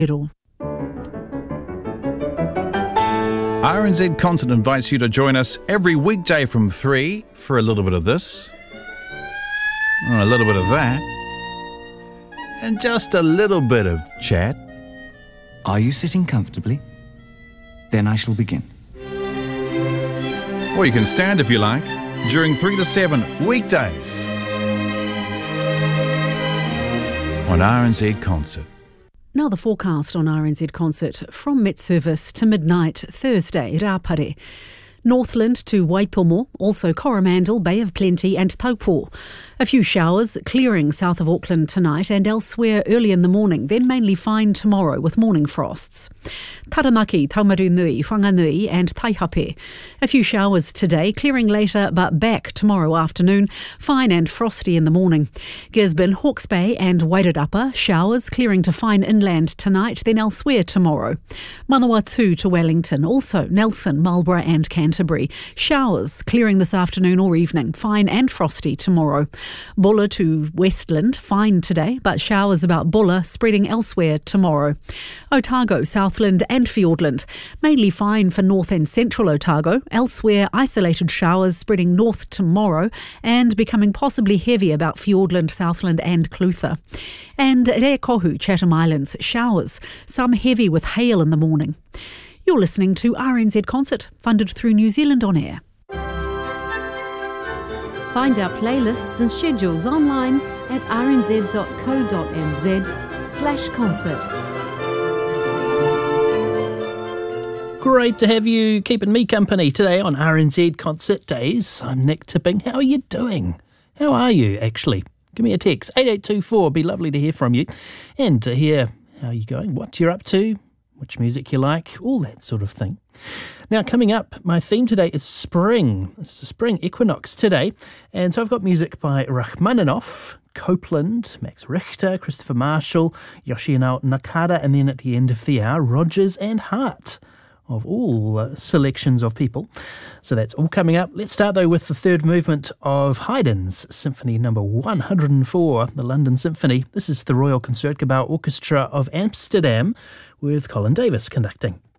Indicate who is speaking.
Speaker 1: RNZ Concert invites you to join us every weekday from 3 for a little bit of this, a little bit of that, and just a little bit of chat.
Speaker 2: Are you sitting comfortably? Then I shall begin.
Speaker 1: Or you can stand if you like, during 3 to 7 weekdays on RNZ Concert.
Speaker 3: Now the forecast on RNZ Concert from mid-service to midnight Thursday, Rapare. Northland to Waitomo, also Coromandel, Bay of Plenty and Taupo. A few showers clearing south of Auckland tonight and elsewhere early in the morning, then mainly fine tomorrow with morning frosts. Taranaki, Taumarunui, Whanganui and Taihape. A few showers today, clearing later but back tomorrow afternoon, fine and frosty in the morning. Gisborne, Hawke's Bay and Wairarapa, showers clearing to fine inland tonight, then elsewhere tomorrow. Manawatu to Wellington, also Nelson, Marlborough and Canterbury. Showers clearing this afternoon or evening, fine and frosty tomorrow. Bulla to Westland, fine today, but showers about Bulla spreading elsewhere tomorrow. Otago, Southland and Fiordland, mainly fine for north and central Otago. Elsewhere, isolated showers spreading north tomorrow and becoming possibly heavy about Fiordland, Southland and Clutha. And Rekohu, Chatham Islands, showers, some heavy with hail in the morning. You're listening to RNZ Concert, funded through New Zealand On Air.
Speaker 4: Find our playlists and schedules online at rnz.co.nz/concert.
Speaker 5: Great to have you keeping me company today on RNZ Concert Days. I'm Nick Tipping. How are you doing? How are you, actually? Give me a text, 8824. It'd be lovely to hear from you and to hear how you're going, what you're up to, which music you like, all that sort of thing. Now, coming up, my theme today is spring. It's the spring equinox today. And so I've got music by Rachmaninoff, Copeland, Max Richter, Christopher Marshall, Yoshino Nakada, and then at the end of the hour, Rodgers and Hart, of all selections of people. So that's all coming up. Let's start, though, with the third movement of Haydn's Symphony number 104, the London Symphony. This is the Royal Concertgebouw Orchestra of Amsterdam with Colin Davis conducting.